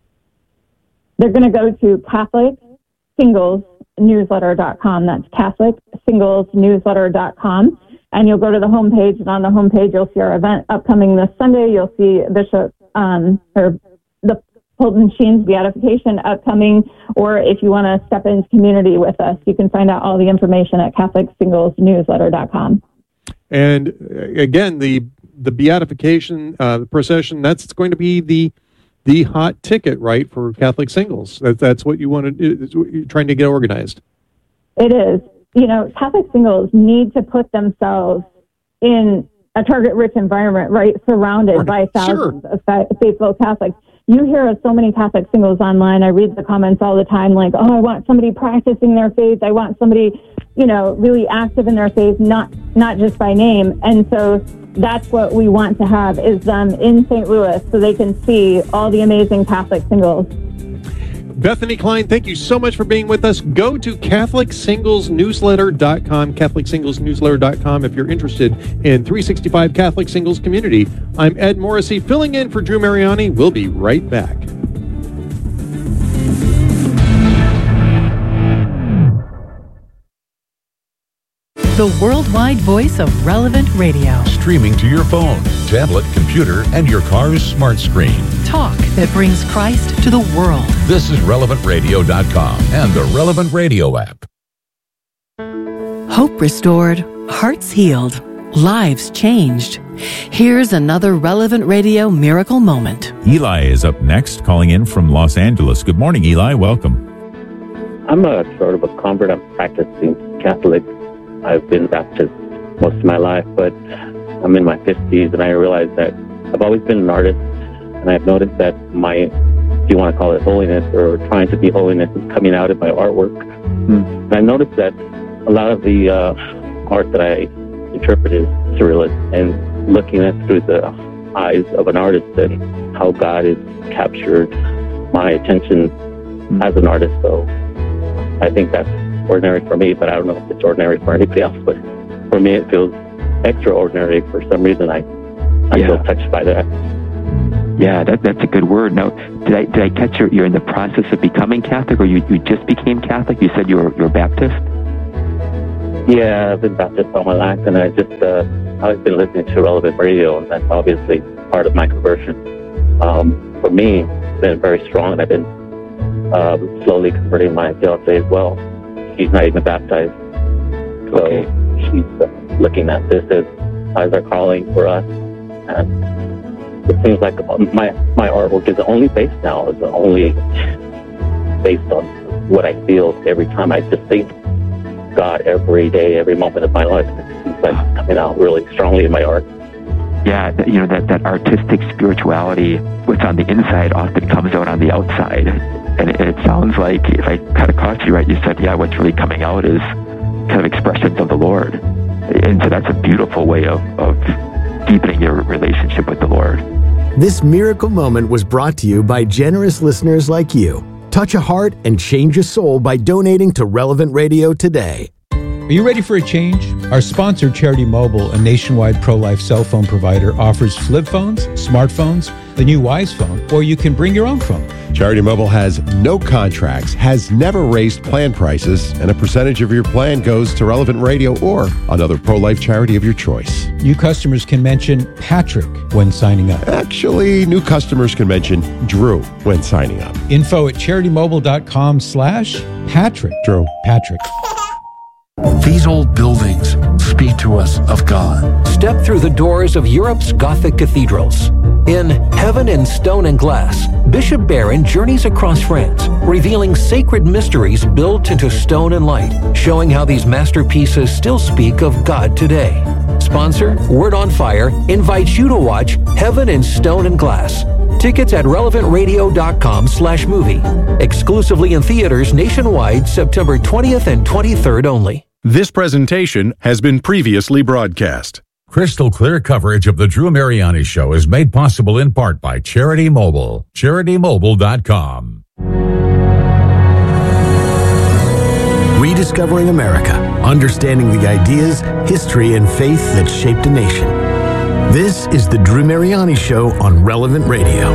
They're going to go to Catholic Singles Newsletter dot com. That's Catholic Singles Newsletter dot com. And you'll go to the homepage, and on the homepage, you'll see our event upcoming this Sunday. You'll see Bishop, um, or the Fulton Sheen's beatification upcoming, or if you want to step into community with us, you can find out all the information at Catholic Singles Newsletter dot com. And again, the the beatification, uh, the procession, that's going to be the the hot ticket, right, for Catholic singles. That, that's what you want to do. That's what you're trying to get organized. It is. You know, Catholic singles need to put themselves in a target-rich environment, right, surrounded right. by thousands sure. of faithful Catholics. You hear of so many Catholic singles online. I read the comments all the time, like, oh, I want somebody practicing their faith. I want somebody, you know, really active in their faith, not not just by name. And so that's what we want to have, is them in Saint Louis so they can see all the amazing Catholic singles. Bethany Klein, thank you so much for being with us. Go to Catholic Singles Newsletter dot com, Catholic Singles Newsletter dot com, if you're interested in three sixty-five Catholic Singles Community. I'm Ed Morrissey, filling in for Drew Mariani. We'll be right back. The worldwide voice of Relevant Radio. Streaming to your phone, tablet, computer, and your car's smart screen. Talk that brings Christ to the world. This is Relevant Radio dot com and the Relevant Radio app. Hope restored, hearts healed, lives changed. Here's another Relevant Radio miracle moment. Eli is up next, calling in from Los Angeles. Good morning, Eli. Welcome. I'm a sort of a convert. I'm practicing Catholic. I've been Baptist most of my life, but I'm in my fifties, and I realize that I've always been an artist, and I've noticed that my, if you want to call it holiness, or trying to be holiness, is coming out in my artwork. Hmm. And I noticed that a lot of the uh, art that I interpret is surrealist, and looking at through the eyes of an artist and how God has captured my attention hmm. as an artist. So I think that's ordinary for me, but I don't know if it's ordinary for anybody else. But for me, it feels extraordinary. For some reason, I, I yeah. feel touched by that. Yeah, that, that's a good word. Now, did I did I catch you? You're in the process of becoming Catholic, or you, you just became Catholic? You said you were you're Baptist. Yeah, I've been Baptist all my life, and I just uh, I've been listening to Relevant Radio, and that's obviously part of my conversion. Um, for me, it's been very strong, and I've been uh, slowly converting my fiance as well. She's not even baptized, so okay. she's uh, looking at this as as our calling for us, and it seems like my my artwork is only based now. It's only based on what I feel every time I just think God every day, every moment of my life. It seems like coming out really strongly in my art. Yeah, you know, that, that artistic spirituality, what's on the inside often comes out on the outside. And it, it sounds like, if I kind of caught you right, you said, yeah, what's really coming out is kind of expressions of the Lord. And so that's a beautiful way of, of deepening your relationship with the Lord. This miracle moment was brought to you by generous listeners like you. Touch a heart and change a soul by donating to Relevant Radio today. Are you ready for a change? Our sponsor, Charity Mobile, a nationwide pro-life cell phone provider, offers flip phones, smartphones, the new Wise Phone, or you can bring your own phone. Charity Mobile has no contracts, has never raised plan prices, and a percentage of your plan goes to Relevant Radio or another pro-life charity of your choice. New customers can mention Patrick when signing up. Actually, new customers can mention Drew when signing up. Info at CharityMobile.com slash Patrick. Drew. Patrick. These old buildings speak to us of God. Step through the doors of Europe's Gothic cathedrals. In Heaven in Stone and Glass, Bishop Barron journeys across France, revealing sacred mysteries built into stone and light, showing how these masterpieces still speak of God today. Sponsor, Word on Fire, invites you to watch Heaven in Stone and Glass. Tickets at relevantradio.com slash movie. Exclusively in theaters nationwide, September twentieth and twenty-third only. This presentation has been previously broadcast. Crystal clear coverage of the Drew Mariani Show is made possible in part by Charity Mobile. Charity Mobile dot com. Rediscovering America, understanding the ideas, history, and faith that shaped a nation. This is the Drew Mariani Show on Relevant Radio.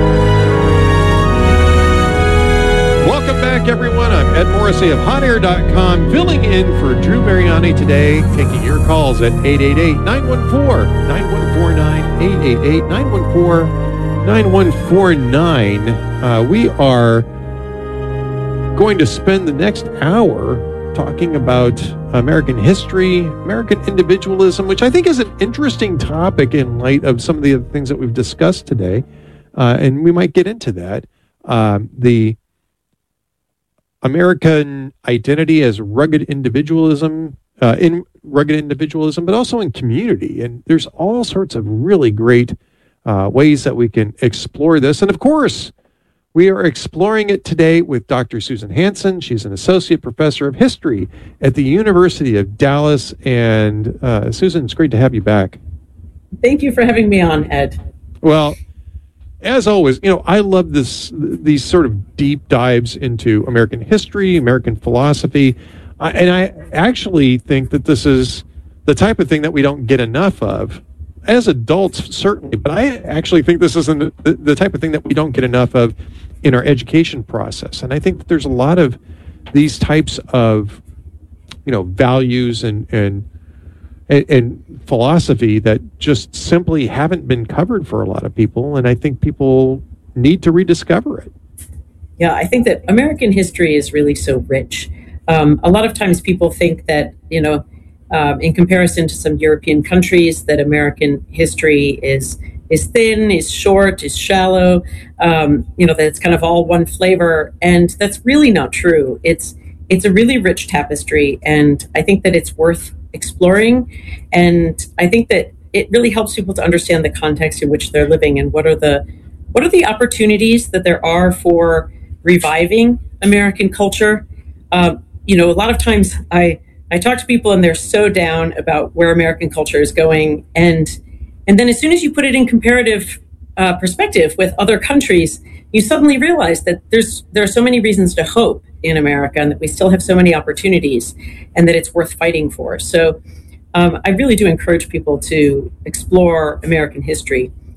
Welcome back, everyone. I'm Ed Morrissey of hot air dot com, filling in for Drew Mariani today, taking your calls at eight eight eight, nine one four, nine one four nine, eight eight eight, nine one four, nine one four nine. Uh, we are going to spend the next hour talking about American history, American individualism, which I think is an interesting topic in light of some of the other things that we've discussed today. Uh, and we might get into that. Um, the American identity as rugged individualism, uh, in rugged individualism, but also in community. And there's all sorts of really great uh, ways that we can explore this. And of course, we are exploring it today with Doctor Susan Hansen. She's an associate professor of history at the University of Dallas. And uh, Susan, it's great to have you back. Thank you for having me on, Ed. Well, as always, you know, I love this these sort of deep dives into American history, American philosophy. I, and I actually think that this is the type of thing that we don't get enough of. As adults, certainly, but I actually think this is the, the type of thing that we don't get enough of in our education process. And I think that there's a lot of these types of, you know, values and and and, and philosophy that just simply haven't been covered for a lot of people. And I think people need to rediscover it. Yeah, I think that American history is really so rich. Um, a lot of times people think that, you know, Um, in comparison to some European countries, that American history is is thin, is short, is shallow, um, you know, that it's kind of all one flavor. And that's really not true. It's it's a really rich tapestry, and I think that it's worth exploring. And I think that it really helps people to understand the context in which they're living and what are the what are the opportunities that there are for reviving American culture. Uh, you know, a lot of times I I talk to people and they're so down about where American culture is going. And and then as soon as you put it in comparative uh, perspective with other countries, you suddenly realize that there's there are so many reasons to hope in America and that we still have so many opportunities and that it's worth fighting for. So um, I really do encourage people to explore American history.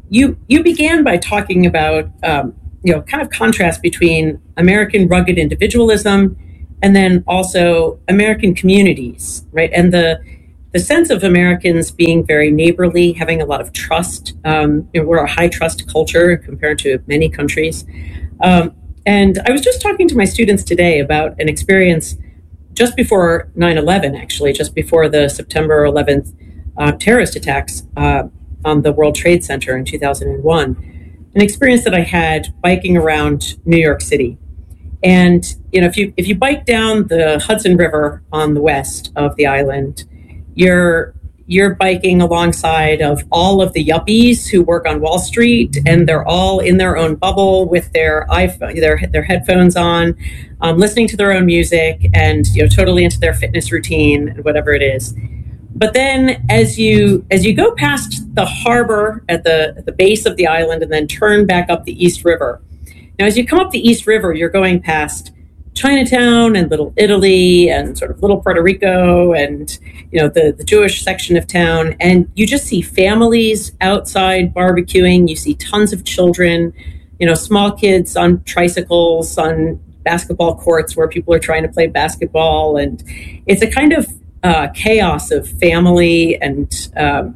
you you began by talking about um, you know kind of contrast between American rugged individualism and then also American communities, right? And the the sense of Americans being very neighborly, having a lot of trust. Um, you know, we're a high trust culture compared to many countries. Um, and I was just talking to my students today about an experience just before nine eleven, actually, just before the September eleventh uh, terrorist attacks uh, on the World Trade Center in two thousand one. An experience that I had biking around New York City. And, you know, if you if you bike down the Hudson River on the west of the island, you're you're biking alongside of all of the yuppies who work on Wall Street, and they're all in their own bubble with their iPhone, their their headphones on, um, listening to their own music, and you know, totally into their fitness routine and whatever it is. But then, as you as you go past the harbor at the at the base of the island, and then turn back up the East River. Now, as you come up the East River, you're going past Chinatown and Little Italy and sort of Little Puerto Rico and, you know, the, the Jewish section of town. And you just see families outside barbecuing. You see tons of children, you know, small kids on tricycles, on basketball courts where people are trying to play basketball. And it's a kind of uh, chaos of family and um,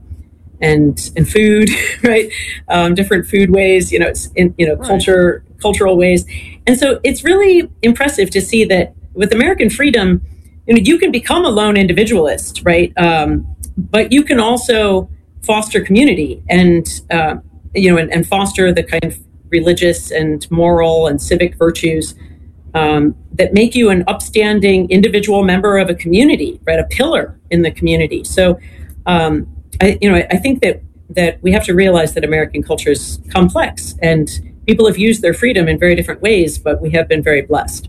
and and food, right? Um, different food ways, you know, it's in, you know, right. culture, cultural ways. And so it's really impressive to see that with American freedom, you know, you can become a lone individualist, right? Um, but you can also foster community and, uh, you know, and, and foster the kind of religious and moral and civic virtues um, that make you an upstanding individual member of a community, right? A pillar in the community. So, um, I, you know, I, I think that that we have to realize that American culture is complex and people have used their freedom in very different ways, but we have been very blessed.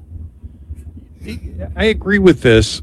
I agree with this.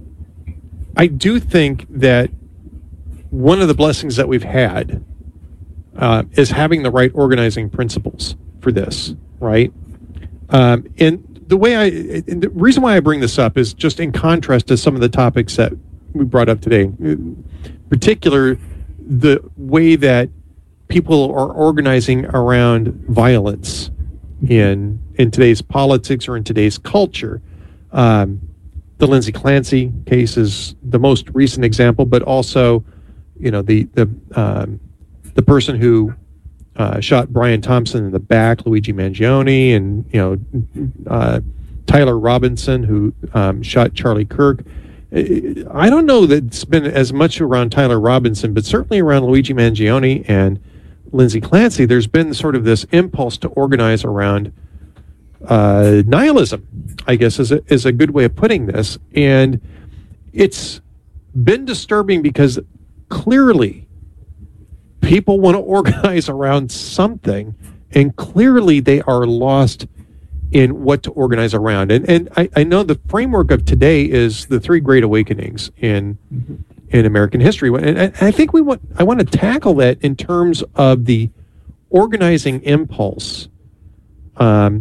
I do think that one of the blessings that we've had uh, is having the right organizing principles for this, right? Um, and the way I, and the reason why I bring this up is just in contrast to some of the topics that we brought up today, in particular, the way that people are organizing around violence in in today's politics or in today's culture. Um, the Lindsay Clancy case is the most recent example, but also, you know, the the um, the person who uh, shot Brian Thompson in the back, Luigi Mangione, and you know uh, Tyler Robinson, who um, shot Charlie Kirk. I don't know that it's been as much around Tyler Robinson, but certainly around Luigi Mangione and Lindsay Clancy, there's been sort of this impulse to organize around uh, nihilism, I guess is a, is a good way of putting this. And it's been disturbing because clearly people want to organize around something, and clearly they are lost in what to organize around. And and I, I know the framework of today is the three great awakenings in mm-hmm. in American history. And I, I think we want I want to tackle that in terms of the organizing impulse. Um,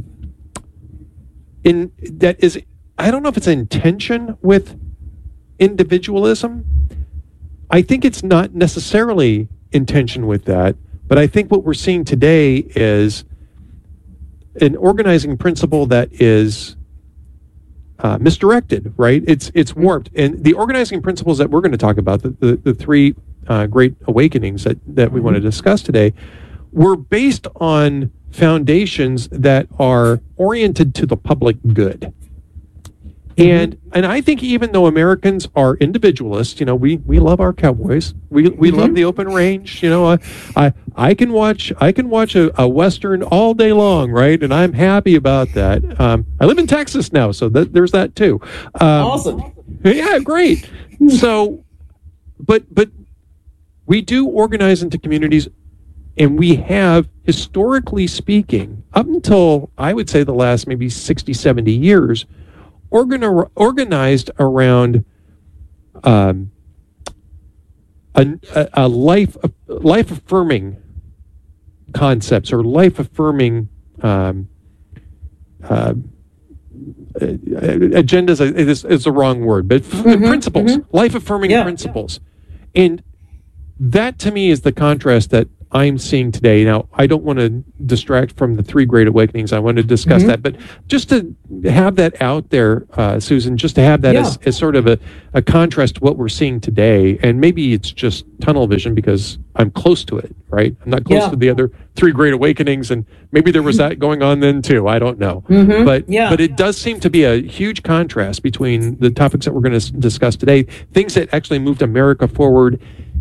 in that is, I don't know if it's in tension with individualism. I think it's not necessarily in tension with that, but I think what we're seeing today is an organizing principle that is uh, misdirected, right? It's it's warped. And the organizing principles that we're going to talk about, the, the, the three uh, great awakenings that, that we mm-hmm. want to discuss today, were based on foundations that are oriented to the public good. And and I think even though Americans are individualists, you know, we, we love our cowboys. We we mm-hmm. love the open range. You know, I I, I can watch I can watch a, a Western all day long, right? And I'm happy about that. Um, I live in Texas now, so that, there's that too. Um, awesome. Yeah, great. So, but but we do organize into communities, and we have, historically speaking, up until I would say the last maybe sixty, seventy years, Organ- organized around um, a, a life life affirming concepts or life affirming um, uh, agendas is, is the wrong word, but mm-hmm, principles, mm-hmm. life affirming yeah. principles, and that to me is the contrast that I'm seeing today. Now, I don't want to distract from the three great awakenings. I want to discuss Mm-hmm. that, but just to have that out there, uh, Susan, just to have that Yeah. as, as sort of a, a contrast to what we're seeing today, and maybe it's just tunnel vision because I'm close to it, right? I'm not close Yeah. to the other three great awakenings, and maybe there was that going on then too. I don't know. Mhm. But, Yeah. but it does seem to be a huge contrast between the topics that we're going to discuss today, things that actually moved America forward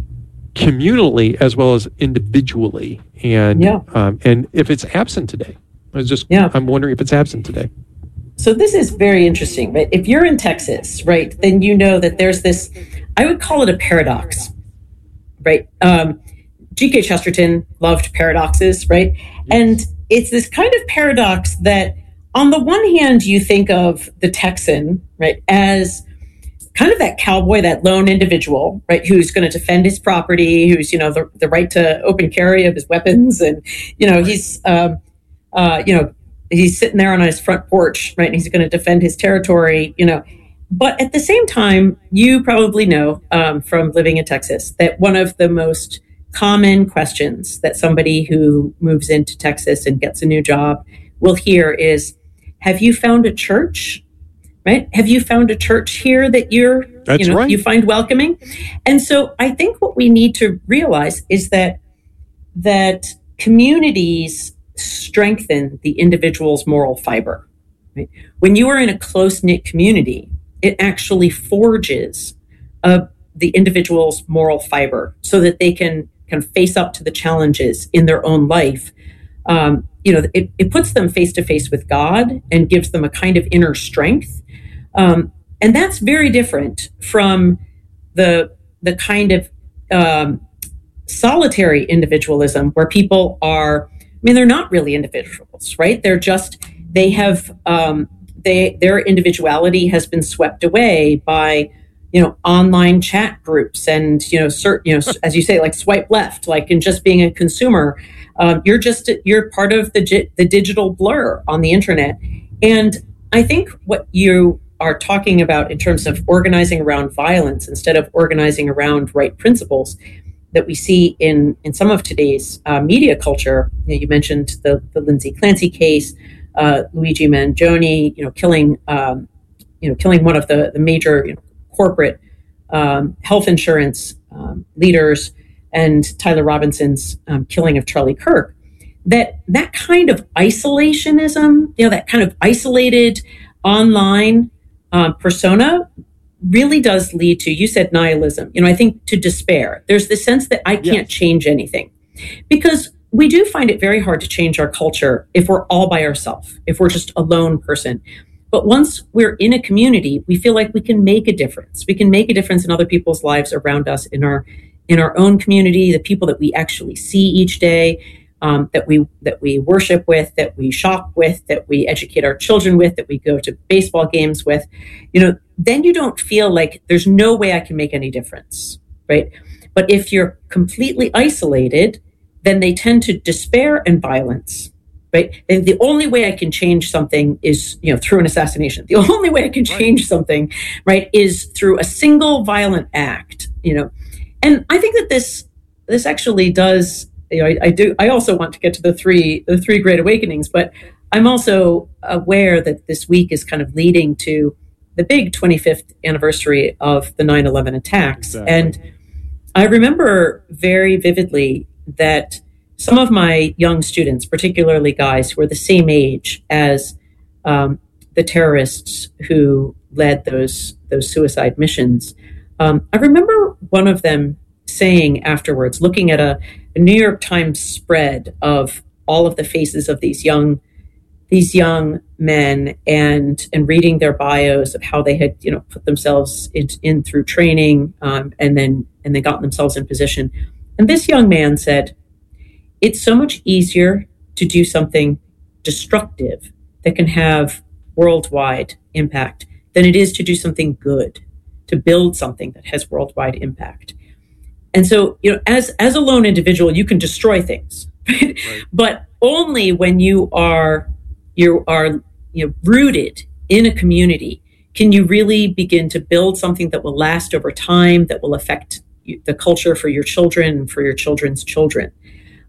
communally as well as individually, and Yeah. um, and if it's absent today, I was just Yeah. I'm wondering if it's absent today. So this is very interesting, right? If you're in Texas, right, then you know that there's this, I would call it a paradox, right? Um, G K Chesterton loved paradoxes, right? And it's this kind of paradox that on the one hand, you think of the Texan, right, as kind of that cowboy, that lone individual, right, who's going to defend his property, who's, you know, the, the right to open carry of his weapons. And, you know, he's, um, uh, you know, he's sitting there on his front porch, right, and he's going to defend his territory, you know. But at the same time, you probably know um, from living in Texas that one of the most common questions that somebody who moves into Texas and gets a new job will hear is, have you found a church? Right? Have you found a church here that you're, That's you know, right. you find welcoming? And so I think what we need to realize is that that communities strengthen the individual's moral fiber. Right? When you are in a close-knit community, it actually forges uh, the individual's moral fiber so that they can can face up to the challenges in their own life. Um, you know, it, it puts them face to face with God and gives them a kind of inner strength. Um, and that's very different from the the kind of um, solitary individualism where people are, I mean, they're not really individuals, right? They're just, they have, um, they their individuality has been swept away by, you know, online chat groups and, you know, certain, you know, as you say, like swipe left, like in just being a consumer. Um, you're just, you're part of the the digital blur on the internet. And I think what you are talking about in terms of organizing around violence instead of organizing around right principles that we see in, in some of today's uh, media culture. You know, you mentioned the, the Lindsay Clancy case, uh, Luigi Mangione, you know, killing, um, you know, killing one of the, the major you know, corporate um, health insurance um, leaders, and Tyler Robinson's um, killing of Charlie Kirk. That that kind of isolationism, you know, that kind of isolated online um, persona really does lead to, you said nihilism, you know, I think to despair. There's the sense that I can't yes. change anything, because we do find it very hard to change our culture if we're all by ourselves, if we're just a lone person. But once we're in a community, we feel like we can make a difference. We can make a difference in other people's lives around us, in our in our own community, the people that we actually see each day, um, that we that we worship with, that we shop with, that we educate our children with, that we go to baseball games with. You know, then you don't feel like there's no way I can make any difference, right? But if you're completely isolated, then they tend to despair and violence. Right? And the only way I can change something is, you know, through an assassination. The only way I can change right. something, right, is through a single violent act, you know. And I think that this this actually does, you know, I, I do. I also want to get to the three the three great awakenings, but I'm also aware that this week is kind of leading to the big twenty-fifth anniversary of the nine eleven attacks. Exactly. And I remember very vividly that some of my young students, particularly guys who were the same age as um, the terrorists who led those those suicide missions, um, I remember one of them saying afterwards, looking at a, a New York Times spread of all of the faces of these young these young men, and and reading their bios of how they had, you know, put themselves in, in through training, um, and then and they got themselves in position. And this young man said, it's so much easier to do something destructive that can have worldwide impact than it is to do something good, to build something that has worldwide impact. And so, you know, as as a lone individual, you can destroy things, right? Right. But only when you are you are you know rooted in a community can you really begin to build something that will last over time, that will affect the culture for your children and for your children's children.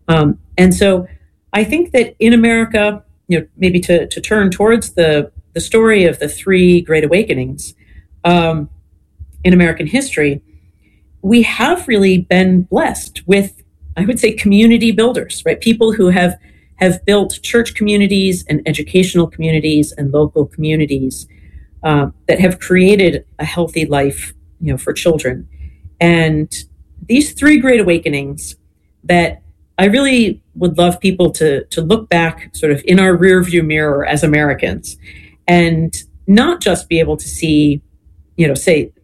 Um, and so I think that in America, you know, maybe to, to turn towards the, the story of the three Great Awakenings um, in American history, we have really been blessed with, I would say, community builders, right? People who have, have built church communities and educational communities and local communities uh, that have created a healthy life, you know, for children. And these three Great Awakenings that I really would love people to, to look back sort of in our rearview mirror as Americans and not just be able to see, you know, say